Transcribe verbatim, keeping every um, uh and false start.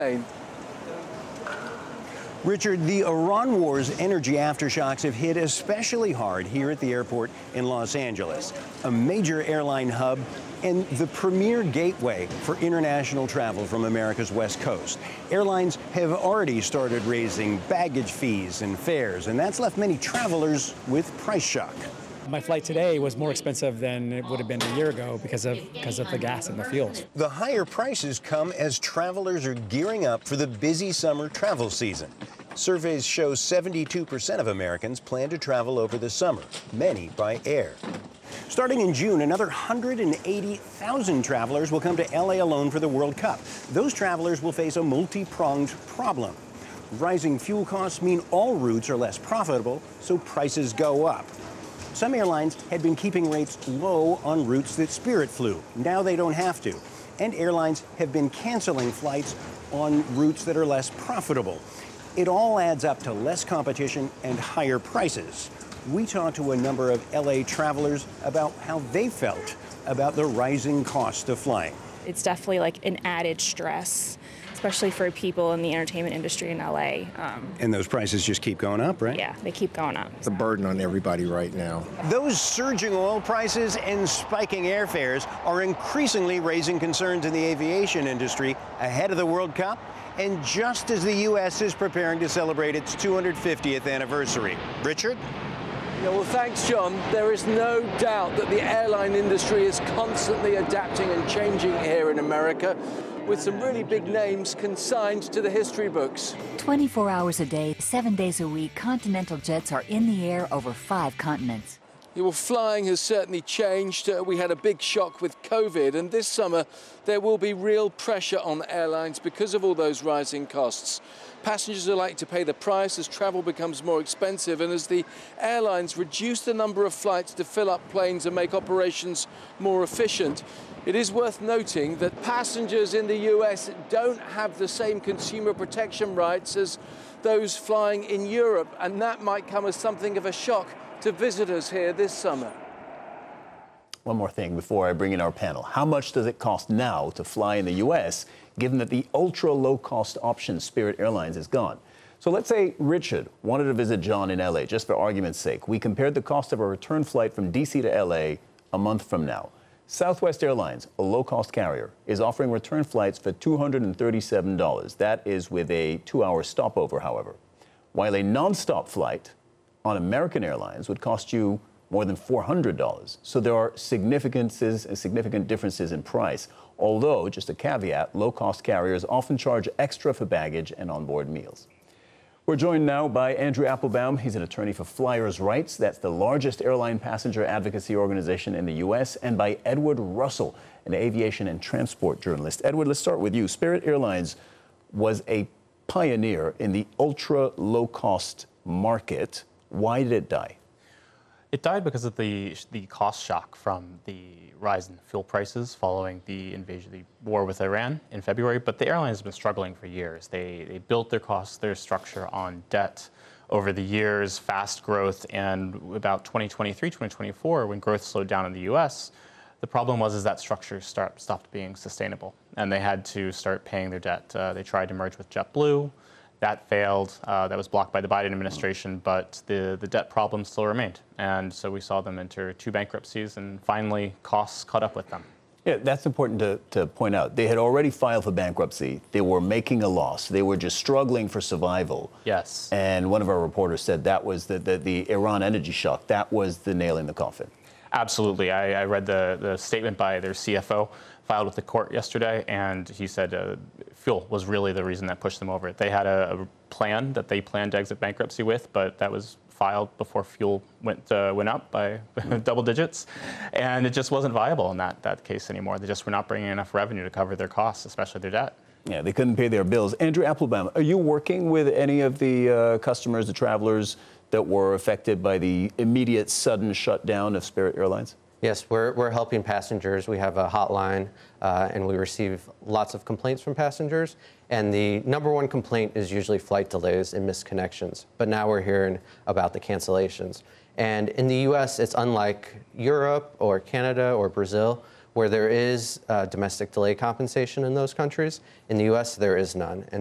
Richard, the Iran war's energy aftershocks have hit especially hard here at the airport in Los Angeles, a major airline hub and the premier gateway for international travel from America's West Coast. Airlines have already started raising baggage fees and fares, and that's left many travelers with price shock. My flight today was more expensive than it would have been a year ago because of because of the gas and the fuels. The higher prices come as travelers are gearing up for the busy summer travel season. Surveys show seventy-two percent of Americans plan to travel over the summer, many by air. Starting in June, another one hundred eighty thousand travelers will come to L A alone for the World Cup. Those travelers will face a multi-pronged problem. Rising fuel costs mean all routes are less profitable, so prices go up. Some airlines had been keeping rates low on routes that Spirit flew. Now they don't have to. And airlines have been canceling flights on routes that are less profitable. It all adds up to less competition and higher prices. We talked to a number of L A travelers about how they felt about the rising cost of flying. It's definitely like an added stress, especially for people in the entertainment industry in L A. Um, and those prices just keep going up, right? Yeah, they keep going up. It's a burden on everybody right now. Those surging oil prices and spiking airfares are increasingly raising concerns in the aviation industry ahead of the World Cup and just as the U S is preparing to celebrate its two hundred fiftieth anniversary. Richard? Yeah, well, thanks, John. There is no doubt that the airline industry is constantly adapting and changing here in America, with some really big names consigned to the history books. twenty-four hours a day, seven days a week, Continental jets are in the air over five continents. Yeah, well, flying has certainly changed. Uh, we had a big shock with COVID, and this summer there will be real pressure on airlines because of all those rising costs. Passengers are likely to pay the price as travel becomes more expensive and as the airlines reduce the number of flights to fill up planes and make operations more efficient. It is worth noting that passengers in the U S don't have the same consumer protection rights as those flying in Europe, and that might come as something of a shock to visitors here this summer. One more thing before I bring in our panel. How much does it cost now to fly in the U S, given that the ultra-low-cost option Spirit Airlines is gone? So let's say Richard wanted to visit John in L A, just for argument's sake. We compared the cost of a return flight from D C to L A a month from now. Southwest Airlines, a low-cost carrier, is offering return flights for two hundred thirty-seven dollars. That is with a two-hour stopover, however. While a non-stop flight on American Airlines would cost you more than four hundred dollars. So there are significances and significant differences in price. Although, just a caveat, low-cost carriers often charge extra for baggage and onboard meals. We're joined now by Andrew Applebaum. He's an attorney for Flyers Rights. That's the largest airline passenger advocacy organization in the U S, and by Edward Russell, an aviation and transport journalist. Edward, let's start with you. Spirit Airlines was a pioneer in the ultra-low-cost market. Why did it die? It died because of the the cost shock from the rise in fuel prices following the invasion, the war with Iran in February. But the airlines have been struggling for years. They they built their costs, their structure on debt over the years, fast growth, and about twenty twenty-three, twenty twenty-four, when growth slowed down in the U S, the problem was is that structure start, stopped being sustainable, and they had to start paying their debt. Uh, they tried to merge with JetBlue. That failed. Uh, that was blocked by the Biden administration, but the, the debt problem still remained. And so we saw them enter two bankruptcies, and finally costs caught up with them. Yeah, that's important to, to point out. They had already filed for bankruptcy. They were making a loss. They were just struggling for survival. Yes. And one of our reporters said that was the, the, the Iran energy shock. That was the nail in the coffin. Absolutely. I, I read the, the statement by their C F O filed with the court yesterday, and he said uh, fuel was really the reason that pushed them over it. They had a, a plan that they planned to exit bankruptcy with, but that was filed before fuel went uh, went up by double digits, and it just wasn't viable in that, that case anymore. They just were not bringing enough revenue to cover their costs, especially their debt. Yeah, they couldn't pay their bills. Andrew Applebaum, are you working with any of the uh, customers, the travelers that were affected by the immediate sudden shutdown of Spirit Airlines? Yes, we're, we're helping passengers. We have a hotline, uh, and we receive lots of complaints from passengers. And the number one complaint is usually flight delays and missed connections. But now we're hearing about the cancellations. And in the U S, it's unlike Europe or Canada or Brazil, where there is uh, domestic delay compensation in those countries. In the U S, there is none. And